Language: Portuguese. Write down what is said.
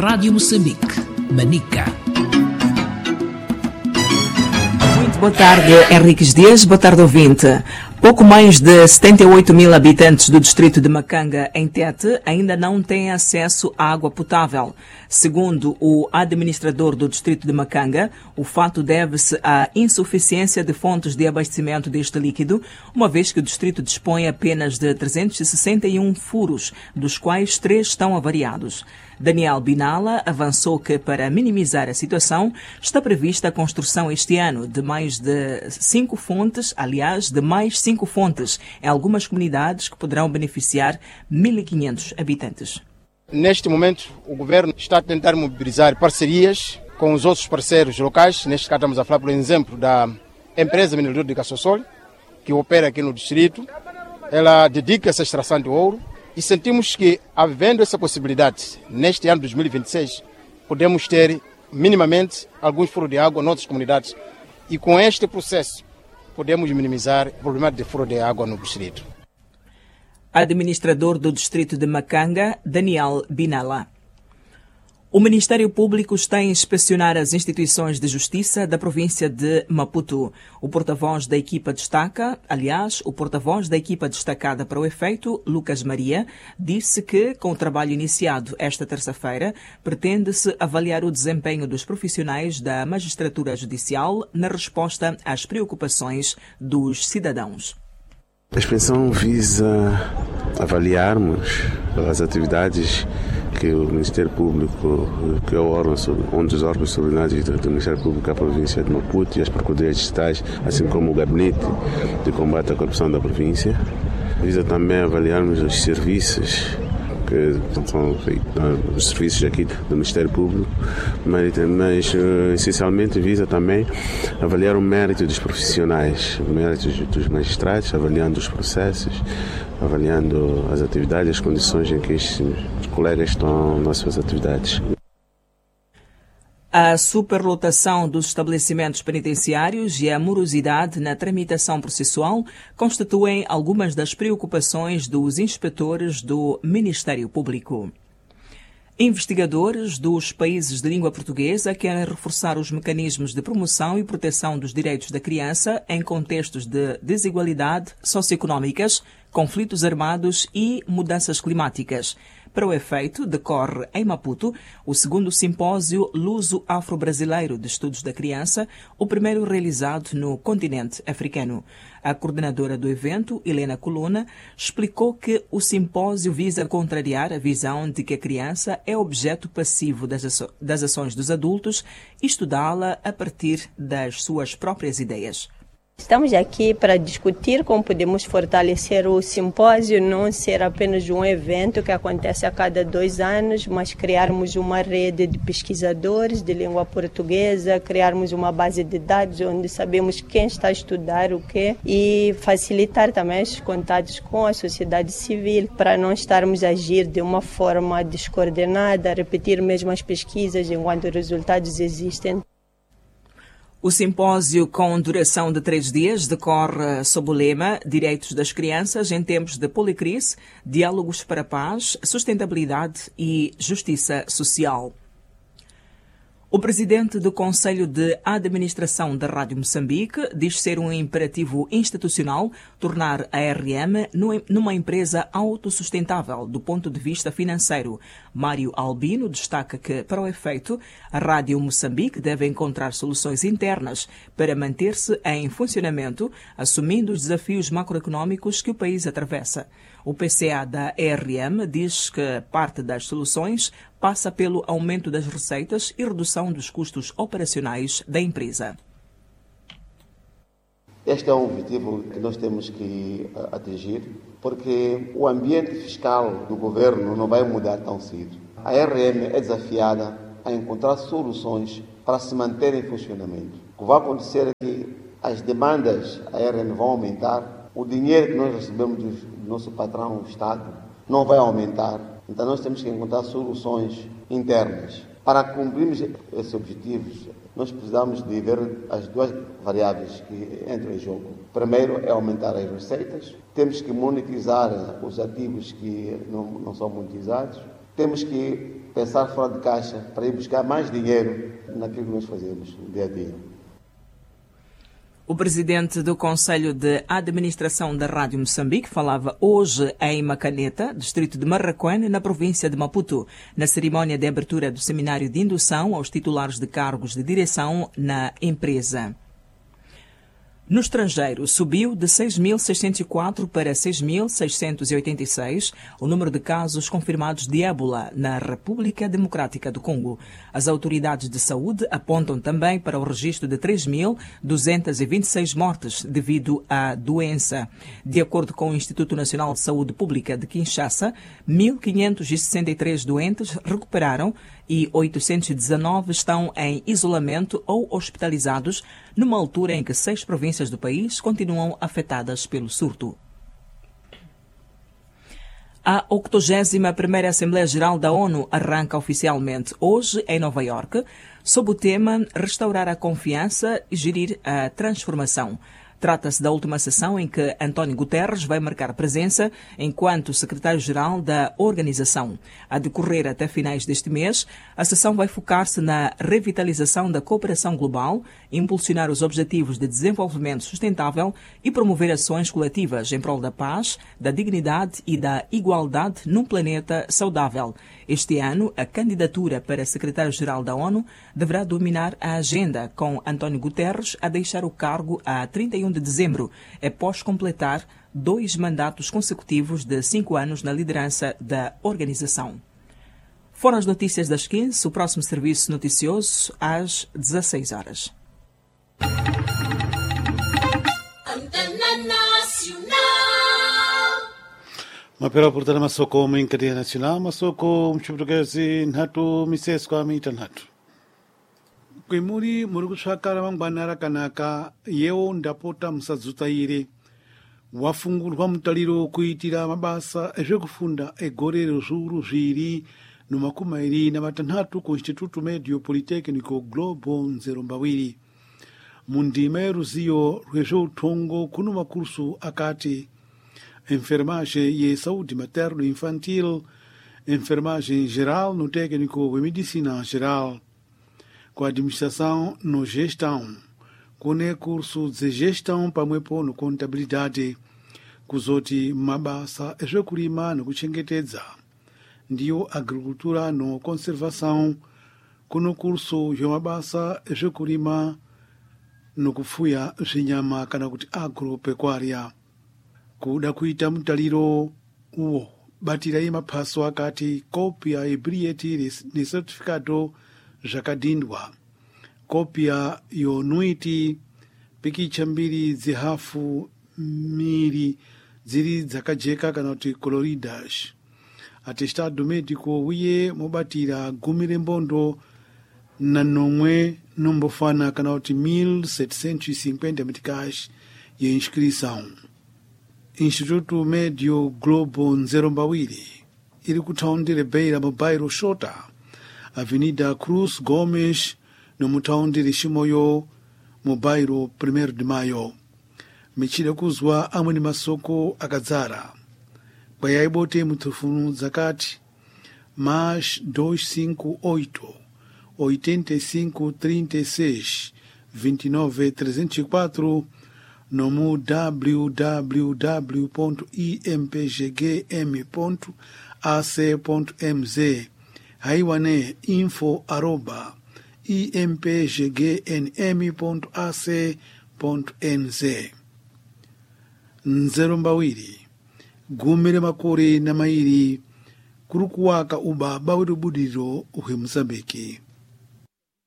Rádio Moçambique, Manica. Muito boa tarde, Henriques Dias. Boa tarde, ouvinte. Pouco mais de 78 mil habitantes do distrito de Macanga, em Tete, ainda não têm acesso à água potável. Segundo o administrador do distrito de Macanga, o fato deve-se à insuficiência de fontes de abastecimento deste líquido, uma vez que o distrito dispõe apenas de 361 furos, dos quais 3 estão avariados. Daniel Binala avançou que, para minimizar a situação, está prevista a construção este ano de mais 5 fontes em algumas comunidades que poderão beneficiar 1.500 habitantes. Neste momento, o governo está a tentar mobilizar parcerias com os outros parceiros locais. Neste caso, estamos a falar, por exemplo, da empresa mineradora de Caçossol, que opera aqui no distrito. Ela dedica-se à extração de ouro. E sentimos que, havendo essa possibilidade, neste ano de 2026, podemos ter minimamente alguns furos de água em outras comunidades. E com este processo, podemos minimizar o problema de furo de água no distrito. Administrador do distrito de Macanga, Daniel Binala. O Ministério Público está a inspecionar as instituições de justiça da província de Maputo. O porta-voz da equipa destacada para o efeito, Lucas Maria, disse que, com o trabalho iniciado esta terça-feira, pretende-se avaliar o desempenho dos profissionais da magistratura judicial na resposta às preocupações dos cidadãos. A inspeção visa avaliarmos as atividades que o Ministério Público, que é um dos órgãos subordinados do Ministério Público da província de Maputo, e as procuradorias distritais, assim como o Gabinete de Combate à Corrupção da província. Visa também avaliarmos os serviços que são os serviços aqui do Ministério Público, mas essencialmente visa também avaliar o mérito dos profissionais, o mérito dos magistrados, avaliando os processos, avaliando as atividades, as condições em que estes colegas estão nas suas atividades. A superlotação dos estabelecimentos penitenciários e a morosidade na tramitação processual constituem algumas das preocupações dos inspetores do Ministério Público. Investigadores dos países de língua portuguesa querem reforçar os mecanismos de promoção e proteção dos direitos da criança em contextos de desigualdade socioeconómicas, conflitos armados e mudanças climáticas. Para o efeito, decorre em Maputo o 2º Simpósio Luso-Afro-Brasileiro de Estudos da Criança, o primeiro realizado no continente africano. A coordenadora do evento, Helena Coluna, explicou que o simpósio visa contrariar a visão de que a criança é objeto passivo das ações dos adultos e estudá-la a partir das suas próprias ideias. Estamos aqui para discutir como podemos fortalecer o simpósio, não ser apenas um evento que acontece a cada 2 anos, mas criarmos uma rede de pesquisadores de língua portuguesa, criarmos uma base de dados onde sabemos quem está a estudar o quê e facilitar também os contatos com a sociedade civil para não estarmos a agir de uma forma descoordenada, repetir mesmo as pesquisas enquanto os resultados existem. O simpósio, com duração de 3 dias, decorre sob o lema Direitos das Crianças em Tempos de Policrise, Diálogos para a Paz, Sustentabilidade e Justiça Social. O presidente do Conselho de Administração da Rádio Moçambique diz ser um imperativo institucional tornar a RM numa empresa autossustentável do ponto de vista financeiro. Mário Albino destaca que, para o efeito, a Rádio Moçambique deve encontrar soluções internas para manter-se em funcionamento, assumindo os desafios macroeconómicos que o país atravessa. O PCA da ERM diz que parte das soluções passa pelo aumento das receitas e redução dos custos operacionais da empresa. Este é o objetivo que nós temos que atingir, porque o ambiente fiscal do governo não vai mudar tão cedo. A ERM é desafiada a encontrar soluções para se manter em funcionamento. O que vai acontecer é que as demandas da ERM vão aumentar, o dinheiro que nós recebemos do nosso patrão, o Estado, não vai aumentar. Então nós temos que encontrar soluções internas. Para cumprirmos esses objetivos, nós precisamos de ver as 2 variáveis que entram em jogo. Primeiro é aumentar as receitas. Temos que monetizar os ativos que não são monetizados. Temos que pensar fora de caixa para ir buscar mais dinheiro naquilo que nós fazemos no dia a dia. O presidente do Conselho de Administração da Rádio Moçambique falava hoje em Macaneta, distrito de Marraquém, na província de Maputo, na cerimónia de abertura do seminário de indução aos titulares de cargos de direção na empresa. No estrangeiro, subiu de 6.604 para 6.686 o número de casos confirmados de ébola na República Democrática do Congo. As autoridades de saúde apontam também para o registro de 3.226 mortes devido à doença. De acordo com o Instituto Nacional de Saúde Pública de Kinshasa, 1.563 doentes recuperaram e 819 estão em isolamento ou hospitalizados, numa altura em que 6 províncias do país continuam afetadas pelo surto. A 81ª Assembleia Geral da ONU arranca oficialmente hoje em Nova Iorque, sob o tema Restaurar a Confiança e Gerir a Transformação. Trata-se da última sessão em que António Guterres vai marcar presença enquanto secretário-geral da organização. A decorrer até finais deste mês, a sessão vai focar-se na revitalização da cooperação global, impulsionar os objetivos de desenvolvimento sustentável e promover ações coletivas em prol da paz, da dignidade e da igualdade num planeta saudável. Este ano, a candidatura para secretário-geral da ONU deverá dominar a agenda, com António Guterres a deixar o cargo a 31 de dezembro, após completar 2 mandatos consecutivos de 5 anos na liderança da organização. Foram as notícias das 15, o próximo serviço noticioso às 16 horas. Mapera portana masoko mwenkadia nacional masoko mchiprugazi nhatu misesko amita nhatu kwimuri muri kutsvakara mangwana rakanaka yewo ndapota musadzutaire wafungurwa mutariro kuitira mabasa ezvekufunda egore rezviuru 2026 ku Instituto Medio Politecnico Globo Nzerombawiri. Mundima yeruziyo rwezveutongo kuno makursu akati enfermagem e saúde materno-infantil, enfermagem geral no técnico de medicina geral, com administração no gestão, com curso de gestão para no contabilidade, com os outros mabasa executiva no kuchengetedza, ndio agricultura no conservação, com curso de mabasa executiva no kufuya zinyama kana kuti agropecuária. Kuda kuita mutaliro uwo batira maphaso akati kopia ebrieti ni certificado zvakadindwa, kopia yonuiti pikicha mbiri zihafu miri dziri dzakajeka kana kuti coloridas, atestado médico uye mobatira gumi rembondo na nomwe nombofana kana kuti 1750 meticais ye inscrição. Instituto Medio Globo Nzerombawiri iri kuthaundire Beira mu bairro Shota, Avenida Cruz Gomes no muthaundire Shimoyo mu bairro 1 de Maio. Michida kuzwa amwe ni masoko akadzara kwayaibote mutufunu zakati mais 258 85 36 29 304 no www.impgm.ac.mz haiwane info@impgnm.ac.nz. Nzerombawiri gumire makore na mairi kurukuwaka ubaba wetubudiro uhe Mozambiki.